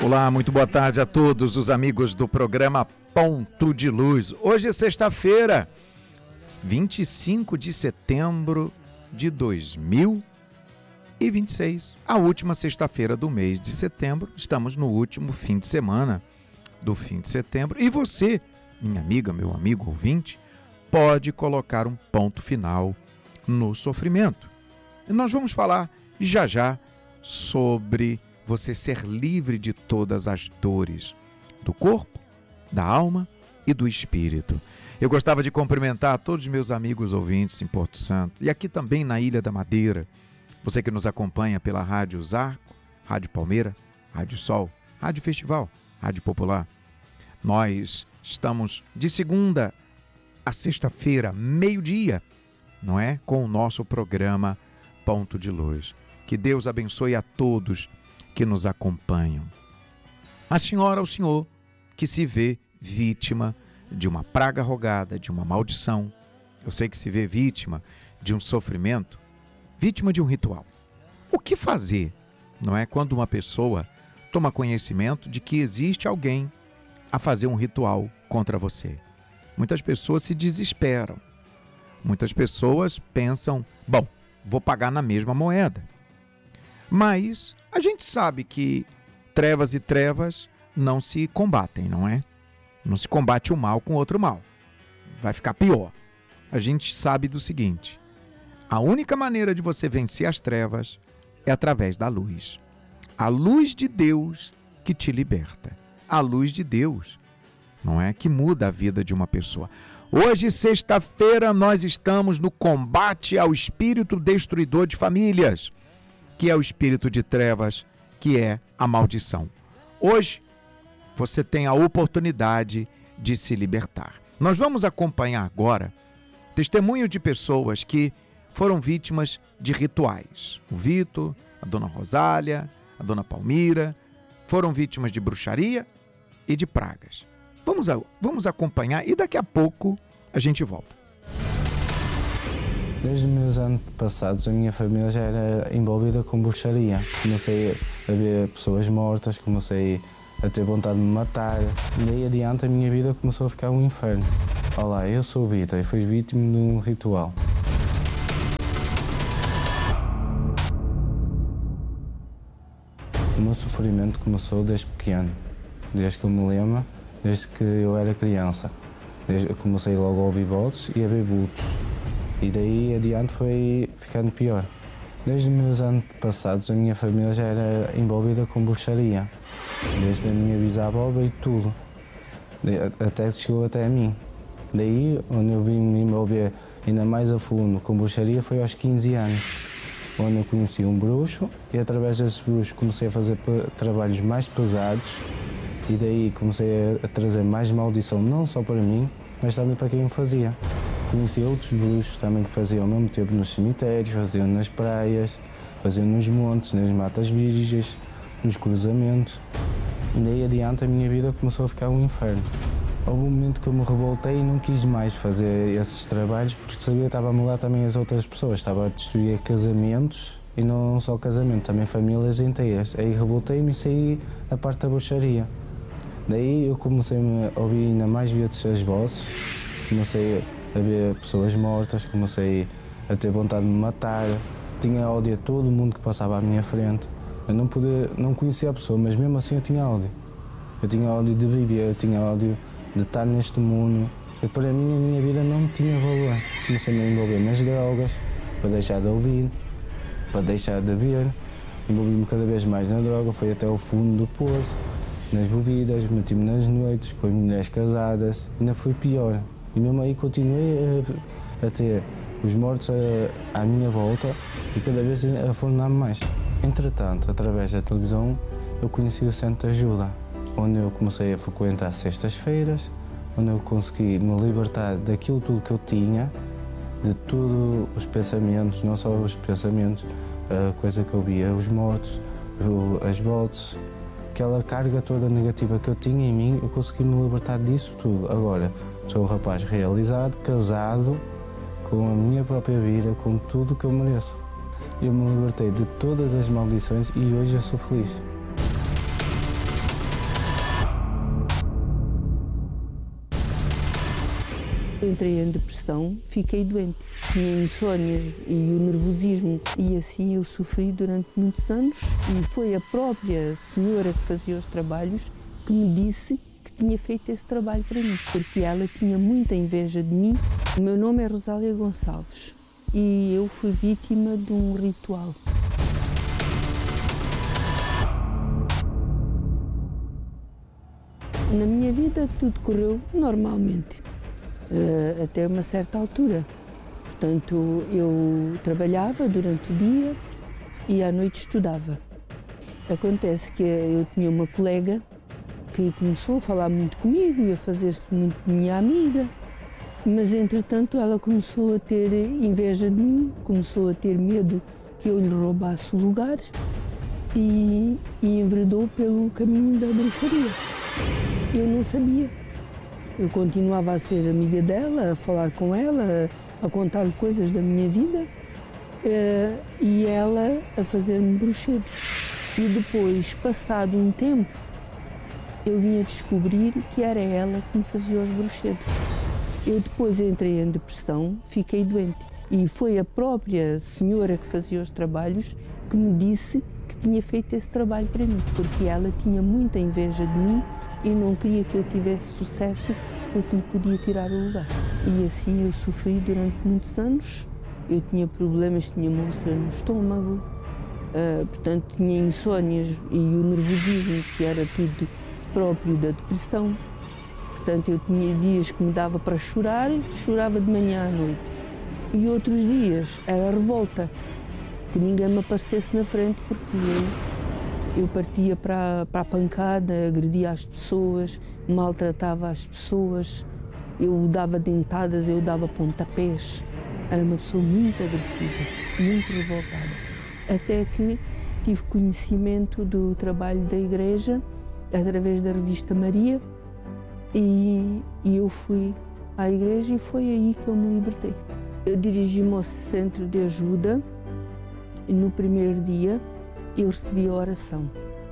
Olá, muito boa tarde a todos os amigos do programa Ponto de Luz. Hoje é sexta-feira, 25 de setembro de 2026. A última sexta-feira do mês de setembro. Estamos no último fim de semana do fim de setembro. E você, minha amiga, meu amigo ouvinte, pode colocar um ponto final no sofrimento. E nós vamos falar já sobre você ser livre de todas as dores do corpo, da alma e do espírito. Eu gostava de cumprimentar todos os meus amigos ouvintes em Porto Santo e aqui também na Ilha da Madeira. Você que nos acompanha pela Rádio Zarco, Rádio Palmeira, Rádio Sol, Rádio Festival, Rádio Popular. Nós estamos de segunda a sexta-feira, meio-dia, não é? Com o nosso programa Ponto de Luz. Que Deus abençoe a todos que nos acompanham. A senhora ou o senhor que se vê vítima de uma praga rogada, de uma maldição. Eu sei que se vê vítima de um sofrimento, vítima de um ritual. O que fazer, não é? Quando uma pessoa toma conhecimento de que existe alguém a fazer um ritual contra você. Muitas pessoas se desesperam. Muitas pessoas pensam, bom, vou pagar na mesma moeda. Mas a gente sabe que trevas e trevas não se combatem, não é? Não se combate o mal com outro mal. Vai ficar pior. A gente sabe do seguinte: a única maneira de você vencer as trevas é através da luz. A luz de Deus que te liberta. A luz de Deus, não é? Que muda a vida de uma pessoa. Hoje, sexta-feira, nós estamos no combate ao espírito destruidor de famílias, que é o espírito de trevas, que é a maldição. Hoje, você tem a oportunidade de se libertar. Nós vamos acompanhar agora testemunhos de pessoas que foram vítimas de rituais. O Vitor, a dona Rosália, a dona Palmira, foram vítimas de bruxaria e de pragas. Vamos acompanhar e daqui a pouco a gente volta. Desde os meus anos passados, a minha família já era envolvida com bruxaria. Comecei a ver pessoas mortas, comecei a ter vontade de me matar. Daí adiante a minha vida começou a ficar um inferno. Olá, eu sou o Vitor e fui vítima de um ritual. O meu sofrimento começou desde pequeno, desde que eu me lembro, desde que eu era criança. Eu comecei logo a ouvir vozes e a ver vultos. E daí adiante foi ficando pior. Desde os meus anos passados, a minha família já era envolvida com bruxaria. Desde a minha bisavó veio tudo. Até chegou até a mim. Daí, onde eu vim me envolver ainda mais a fundo com bruxaria, foi aos 15 anos. Onde eu conheci um bruxo e através desses bruxos comecei a fazer trabalhos mais pesados. E daí comecei a trazer mais maldição, não só para mim, mas também para quem o fazia. Conheci outros bruxos também que faziam ao mesmo tempo nos cemitérios, faziam nas praias, faziam nos montes, nas matas virgens, nos cruzamentos. E daí adiante a minha vida começou a ficar um inferno. Houve um momento que eu me revoltei e não quis mais fazer esses trabalhos porque sabia que estava a mudar também as outras pessoas, estava a destruir casamentos e não só casamento, também famílias inteiras. Aí revoltei-me e saí da parte da bruxaria. Daí eu comecei a ouvir ainda mais vezes as vozes, comecei a ver pessoas mortas, comecei a ter vontade de me matar, tinha ódio a todo mundo que passava à minha frente. Eu não conhecia a pessoa, mas mesmo assim eu tinha ódio. Eu tinha ódio de viver, eu tinha ódio de estar neste mundo. E para mim a minha vida não tinha valor. Comecei a me envolver nas drogas, para deixar de ouvir, para deixar de ver. Envolvi-me cada vez mais na droga, foi até o fundo do poço, nas bebidas, meti-me nas noites com as mulheres casadas. Ainda foi pior. E mesmo aí continuei a ter os mortos à minha volta e cada vez a afundar-me mais. Entretanto, através da televisão, eu conheci o Centro de Ajuda, onde eu comecei a frequentar sextas-feiras, onde eu consegui me libertar daquilo tudo que eu tinha, de todos os pensamentos, não só os pensamentos, a coisa que eu via, os mortos, as vozes, aquela carga toda negativa que eu tinha em mim, eu consegui me libertar disso tudo. Agora, sou um rapaz realizado, casado, com a minha própria vida, com tudo o que eu mereço. Eu me libertei de todas as maldições e hoje eu sou feliz. Entrei em depressão, fiquei doente. Tinha insónias e o nervosismo e assim eu sofri durante muitos anos e foi a própria senhora que fazia os trabalhos que me disse que tinha feito esse trabalho para mim, porque ela tinha muita inveja de mim. O meu nome é Rosália Gonçalves e eu fui vítima de um ritual. Na minha vida tudo correu normalmente, até uma certa altura. Portanto, eu trabalhava durante o dia e à noite estudava. Acontece que eu tinha uma colega que começou a falar muito comigo e a fazer-se muito minha amiga, mas entretanto ela começou a ter inveja de mim, começou a ter medo que eu lhe roubasse o lugar e enveredou pelo caminho da bruxaria. Eu não sabia. Eu continuava a ser amiga dela, a falar com ela, a contar-lhe coisas da minha vida e ela a fazer-me bruxedos. E depois, passado um tempo, eu vim a descobrir que era ela que me fazia os bruxedos. Eu depois entrei em depressão, fiquei doente e foi a própria senhora que fazia os trabalhos que me disse que tinha feito esse trabalho para mim, porque ela tinha muita inveja de mim e não queria que eu tivesse sucesso porque lhe podia tirar o lugar. E assim eu sofri durante muitos anos. Eu tinha problemas, tinha uma úlcera no estômago, portanto tinha insónias e o nervosismo, que era tudo próprio da depressão. Portanto eu tinha dias que me dava para chorar, chorava de manhã à noite. E outros dias era revolta, que ninguém me aparecesse na frente porque eu partia para a pancada, agredia as pessoas, maltratava as pessoas, eu dava dentadas, eu dava pontapés. Era uma pessoa muito agressiva, muito revoltada. Até que tive conhecimento do trabalho da igreja, através da revista Maria, e eu fui à igreja e foi aí que eu me libertei. Eu dirigi-me ao centro de ajuda e no primeiro dia eu recebi a oração.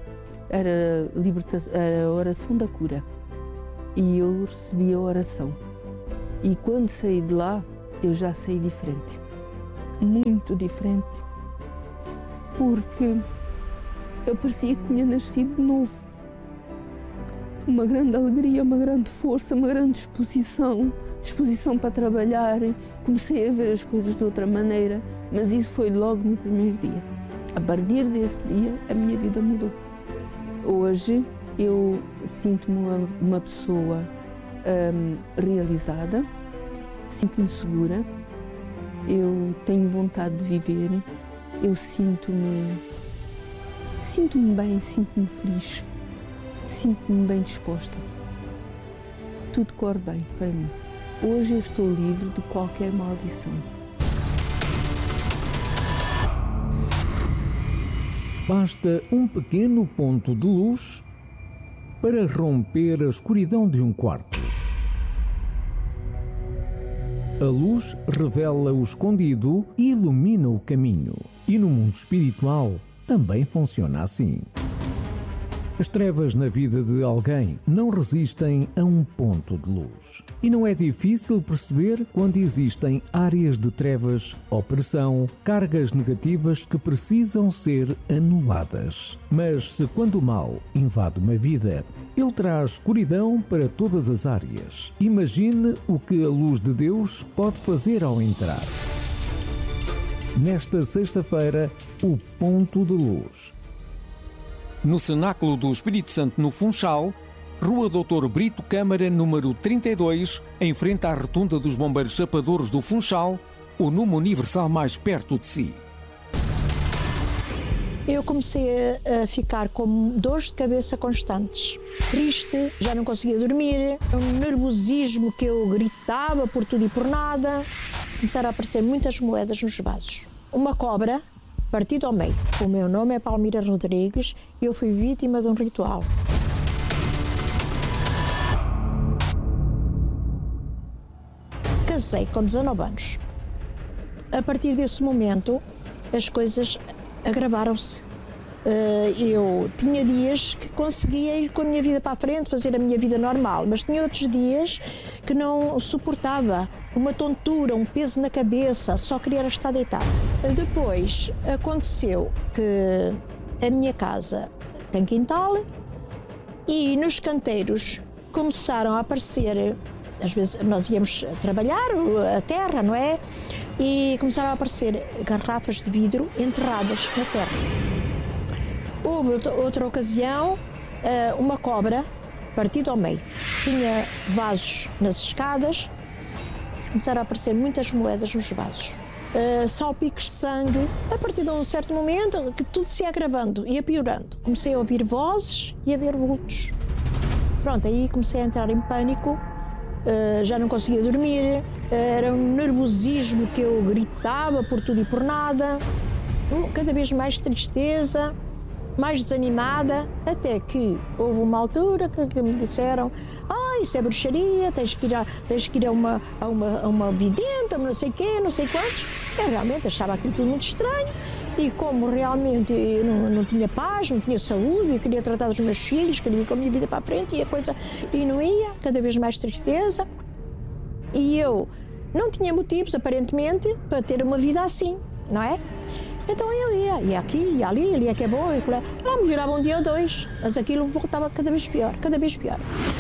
Era a oração da cura. E eu recebi a oração. E quando saí de lá, eu já saí diferente. Muito diferente. Porque eu parecia que tinha nascido de novo. Uma grande alegria, uma grande força, uma grande disposição para trabalhar. Comecei a ver as coisas de outra maneira, mas isso foi logo no primeiro dia. A partir desse dia, a minha vida mudou. Hoje, eu sinto-me uma pessoa realizada, sinto-me segura, eu tenho vontade de viver, eu sinto-me bem, sinto-me feliz, sinto-me bem disposta. Tudo corre bem para mim. Hoje eu estou livre de qualquer maldição. Basta um pequeno ponto de luz para romper a escuridão de um quarto. A luz revela o escondido e ilumina o caminho. E no mundo espiritual também funciona assim. As trevas na vida de alguém não resistem a um ponto de luz. E não é difícil perceber quando existem áreas de trevas, opressão, cargas negativas que precisam ser anuladas. Mas se quando o mal invade uma vida, ele traz escuridão para todas as áreas. Imagine o que a luz de Deus pode fazer ao entrar. Nesta sexta-feira, o ponto de luz. No Cenáculo do Espírito Santo, no Funchal, Rua Doutor Brito Câmara, número 32, em frente à Rotunda dos Bombeiros Chapadores do Funchal, o número universal mais perto de si. Eu comecei a ficar com dores de cabeça constantes, triste, já não conseguia dormir, um nervosismo que eu gritava por tudo e por nada. Começaram a aparecer muitas moedas nos vasos. Uma cobra partida ao meio. O meu nome é Palmira Rodrigues e eu fui vítima de um ritual. Casei com 19 anos. A partir desse momento, as coisas agravaram-se. Eu tinha dias que conseguia ir com a minha vida para a frente, fazer a minha vida normal, mas tinha outros dias que não suportava, uma tontura, um peso na cabeça, só queria estar deitado. Depois aconteceu que a minha casa tem quintal e nos canteiros começaram a aparecer, às vezes nós íamos trabalhar a terra, não é? E começaram a aparecer garrafas de vidro enterradas na terra. Houve outra ocasião, uma cobra partida ao meio. Tinha vasos nas escadas, começaram a aparecer muitas moedas nos vasos. Salpicos de sangue. A partir de um certo momento, que tudo se ia agravando, ia piorando. Comecei a ouvir vozes e a ver vultos. Pronto, aí comecei a entrar em pânico, já não conseguia dormir, era um nervosismo que eu gritava por tudo e por nada, cada vez mais tristeza, mais desanimada, até que houve uma altura que me disseram: isso é bruxaria, tens que ir a uma vidente, não sei quê, não sei quantos. Eu realmente achava aquilo tudo muito estranho, e como realmente eu não tinha paz, não tinha saúde, eu queria tratar dos meus filhos, queria ir com a minha vida para a frente, e não ia, cada vez mais tristeza, e eu não tinha motivos, aparentemente, para ter uma vida assim, não é? Então eu ia aqui, ia ali é que é bom, lá melhorava um dia ou dois, mas aquilo voltava cada vez pior, cada vez pior.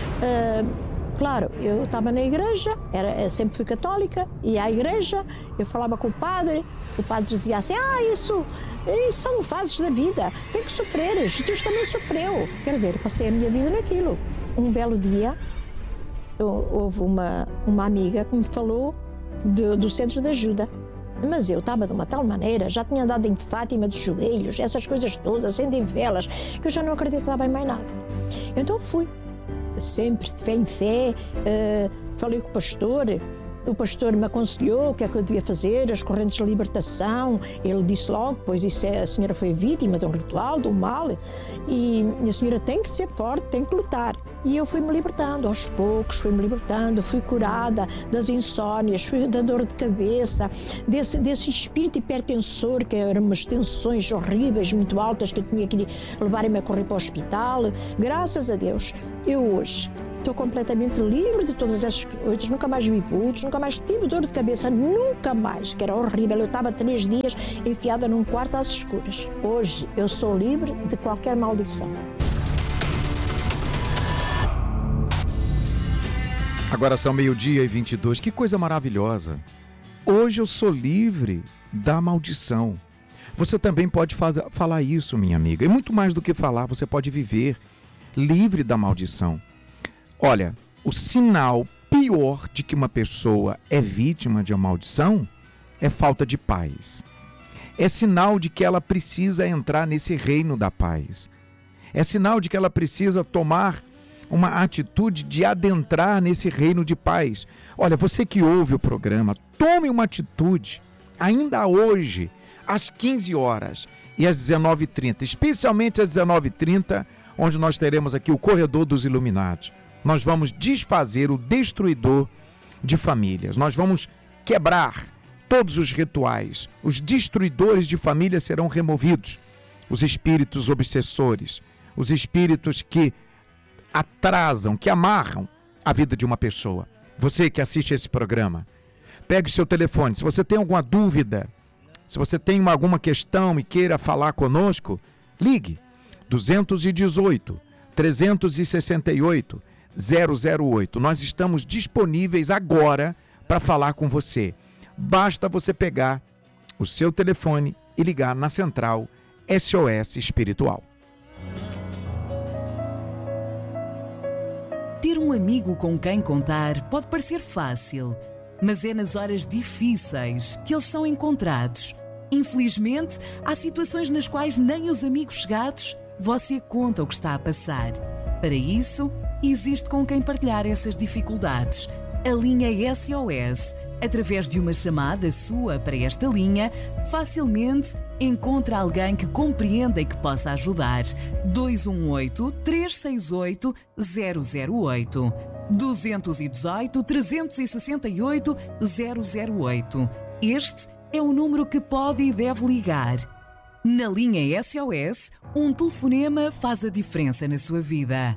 Claro, eu estava na igreja, eu sempre fui católica, ia à igreja, eu falava com o padre dizia assim: isso são fases da vida, tem que sofrer, Jesus também sofreu. Quer dizer, passei a minha vida naquilo. Um belo dia, houve uma amiga que me falou do centro de ajuda. Mas eu estava de uma tal maneira, já tinha andado em Fátima de joelhos, essas coisas todas, acendem velas, que eu já não acreditava em mais nada. Então fui, sempre de fé em fé, falei com o pastor me aconselhou o que é que eu devia fazer, as correntes de libertação. Ele disse logo: pois isso a senhora foi vítima de um ritual, de um mal, e a senhora tem que ser forte, tem que lutar. E eu fui-me libertando, aos poucos fui-me libertando, fui curada das insónias, fui da dor de cabeça, desse espírito hipertensor, que eram umas tensões horríveis, muito altas, que eu tinha que levar-me a correr para o hospital. Graças a Deus, eu hoje estou completamente livre de todas essas coisas, nunca mais vi vultos, nunca mais tive dor de cabeça, nunca mais, que era horrível. Eu estava 3 dias enfiada num quarto às escuras. Hoje eu sou livre de qualquer maldição. Agora são 12:22, que coisa maravilhosa. Hoje eu sou livre da maldição. Você também pode falar isso, minha amiga. E muito mais do que falar, você pode viver livre da maldição. Olha, o sinal pior de que uma pessoa é vítima de uma maldição é falta de paz. É sinal de que ela precisa entrar nesse reino da paz. É sinal de que ela precisa tomar uma atitude de adentrar nesse reino de paz. Olha, você que ouve o programa, tome uma atitude, ainda hoje, às 15 horas e às 19h30, especialmente às 19h30, onde nós teremos aqui o Corredor dos Iluminados. Nós vamos desfazer o destruidor de famílias. Nós vamos quebrar todos os rituais. Os destruidores de famílias serão removidos. Os espíritos obsessores, os espíritos que atrasam, que amarram a vida de uma pessoa. Você que assiste esse programa, pegue o seu telefone. Se você tem alguma dúvida, se você tem alguma questão e queira falar conosco, ligue 218 368 008. Nós estamos disponíveis agora para falar com você. Basta você pegar o seu telefone e ligar na central SOS Espiritual. Ter um amigo com quem contar pode parecer fácil, mas é nas horas difíceis que eles são encontrados. Infelizmente, há situações nas quais nem os amigos chegados você conta o que está a passar. Para isso, existe com quem partilhar essas dificuldades. A linha SOS, através de uma chamada sua para esta linha, facilmente encontra alguém que compreenda e que possa ajudar. 218-368-008. 218-368-008. Este é o número que pode e deve ligar. Na linha SOS, um telefonema faz a diferença na sua vida.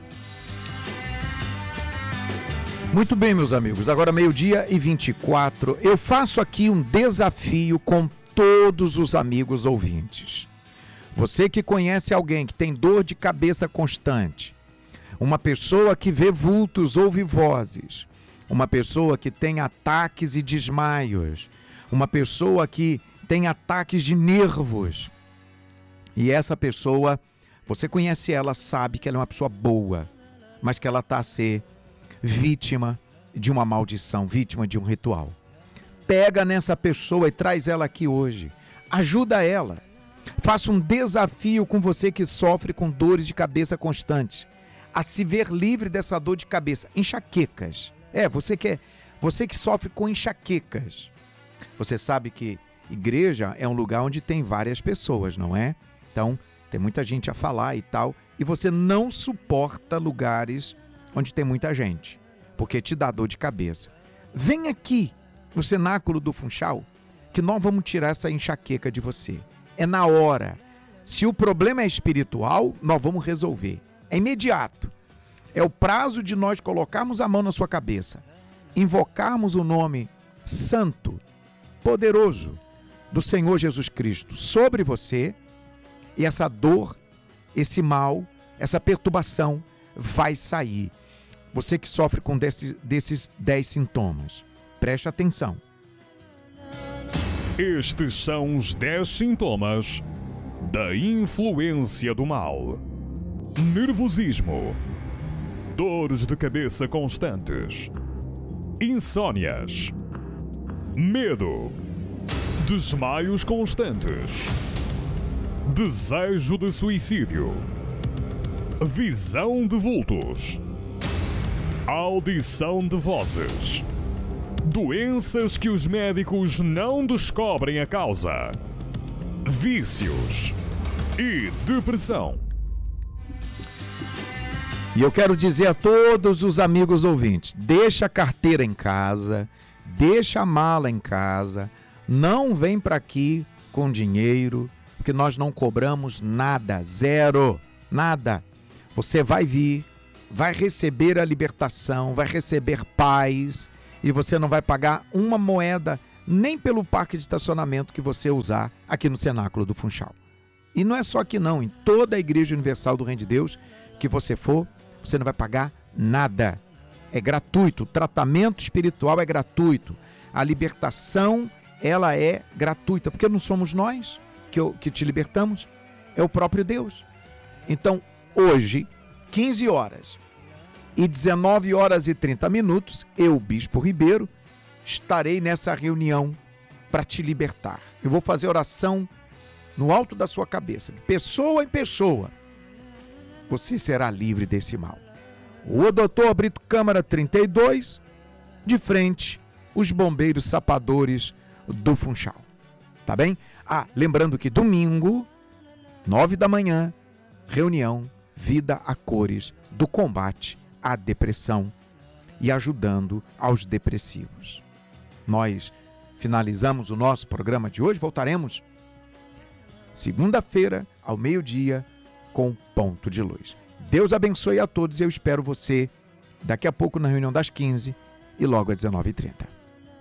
Muito bem, meus amigos, agora 12h24, eu faço aqui um desafio com todos os amigos ouvintes. Você que conhece alguém que tem dor de cabeça constante, uma pessoa que vê vultos, ouve vozes, uma pessoa que tem ataques e desmaios, uma pessoa que tem ataques de nervos, e essa pessoa, você conhece ela, sabe que ela é uma pessoa boa, mas que ela está a ser vítima de uma maldição, vítima de um ritual. Pega nessa pessoa e traz ela aqui hoje. Ajuda ela. Faça um desafio com você que sofre com dores de cabeça constantes, a se ver livre dessa dor de cabeça. Enxaquecas. Você que sofre com enxaquecas. Você sabe que igreja é um lugar onde tem várias pessoas, não é? Então, tem muita gente a falar e tal, e você não suporta lugares onde tem muita gente, porque te dá dor de cabeça. Vem aqui no cenáculo do Funchal, que nós vamos tirar essa enxaqueca de você. É na hora. Se o problema é espiritual, nós vamos resolver. É imediato. É o prazo de nós colocarmos a mão na sua cabeça, invocarmos o nome santo, poderoso do Senhor Jesus Cristo sobre você, e essa dor, esse mal, essa perturbação vai sair. Você que sofre com desses 10 sintomas, preste atenção. Estes são os 10 sintomas da influência do mal: nervosismo, dores de cabeça constantes, insônias, medo, desmaios constantes, desejo de suicídio, visão de vultos, audição de vozes, doenças que os médicos não descobrem a causa, vícios e depressão. E eu quero dizer a todos os amigos ouvintes, deixa a carteira em casa, deixa a mala em casa, não vem para aqui com dinheiro, porque nós não cobramos nada, zero, nada. Você vai vir, vai receber a libertação, vai receber paz, e você não vai pagar uma moeda nem pelo parque de estacionamento que você usar aqui no cenáculo do Funchal. E não é só aqui não, em toda a Igreja Universal do Reino de Deus que você for, você não vai pagar nada. É gratuito, o tratamento espiritual é gratuito, a libertação ela é gratuita, porque não somos nós que te libertamos, é o próprio Deus. Então, hoje, 15 horas e 19 horas e 30 minutos, eu, Bispo Ribeiro, estarei nessa reunião para te libertar. Eu vou fazer oração no alto da sua cabeça, de pessoa em pessoa. Você será livre desse mal. O Dr. Brito Câmara 32, de frente, os bombeiros sapadores do Funchal. Tá bem? Lembrando que domingo, 9 da manhã, reunião Vida a Cores do combate à depressão e ajudando aos depressivos. Nós finalizamos o nosso programa de hoje, voltaremos segunda-feira ao meio-dia com Ponto de Luz. Deus abençoe a todos e eu espero você daqui a pouco na reunião das 15 e logo às 19h30.